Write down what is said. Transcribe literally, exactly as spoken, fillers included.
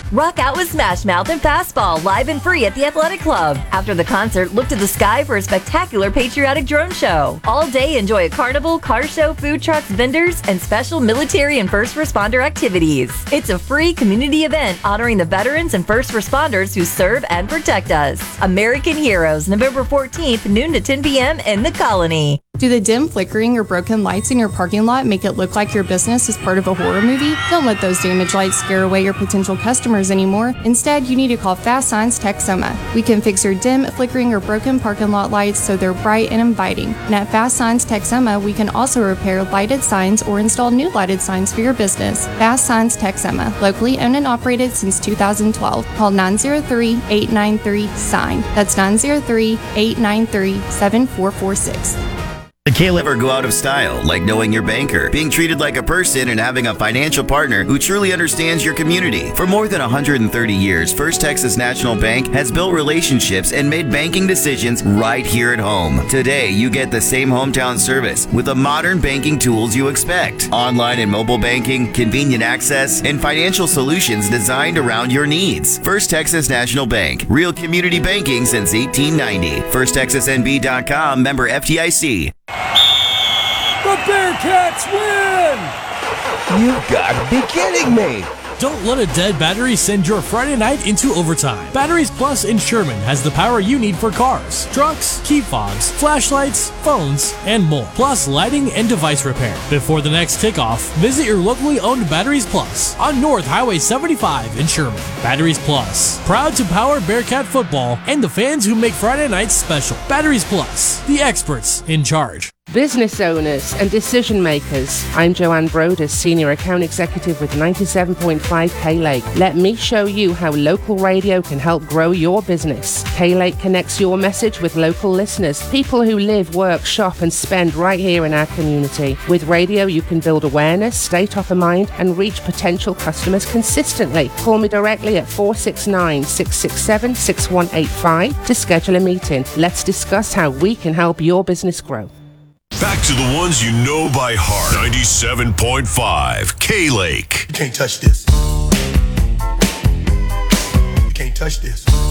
Rock out with Smash Mouth and Fastball live and free at the Athletic Club. After the concert, look to the sky for a spectacular patriotic drone show. All day, enjoy a carnival, car show, food trucks, vendors, and special military and first responder activities. It's a free community event honoring the veterans and first responders who serve and protect us. American Heroes, November fourteenth, noon to ten p.m. in the Colony. Do the dim, flickering, or broken lights in your parking lot make it look like your business is part of a horror movie? Don't let those damaged lights scare away your potential customers anymore. Instead, you need to call Fast Signs Texoma. We can fix your dim, flickering, or broken parking lot lights so they're bright and inviting. And at Fast Signs Texoma, we can also repair lighted signs or install new lighted signs for your business. Fast Signs Texoma, locally owned and operated since two thousand twelve. Call nine zero three, eight nine three, S I G N. That's nine zero three, eight nine three, seven four four six. Can ever go out of style, like knowing your banker, being treated like a person, and having a financial partner who truly understands your community. For more than one hundred thirty years, First Texas National Bank has built relationships and made banking decisions right here at home. Today, you get the same hometown service with the modern banking tools you expect. Online and mobile banking, convenient access, and financial solutions designed around your needs. First Texas National Bank, real community banking since eighteen ninety. first texas n b dot com, member F D I C. The Bearcats win! You gotta be kidding me! Don't let a dead battery send your Friday night into overtime. Batteries Plus in Sherman has the power you need for cars, trucks, key fobs, flashlights, phones, and more. Plus lighting and device repair. Before the next kickoff, visit your locally owned Batteries Plus on North Highway seventy-five in Sherman. Batteries Plus, proud to power Bearcat football and the fans who make Friday nights special. Batteries Plus, the experts in charge. Business owners and decision makers, I'm Joanne Broders, Senior Account Executive with ninety-seven point five K-Lake. Let me show you how local radio can help grow your business. K-Lake connects your message with local listeners, people who live, work, shop and spend right here in our community. With radio, you can build awareness, stay top of mind and reach potential customers consistently. Call me directly at four six nine, six six seven, six one eight five to schedule a meeting. Let's discuss how we can help your business grow. Back to the ones you know by heart. ninety-seven point five K-Lake. You can't touch this. You can't touch this.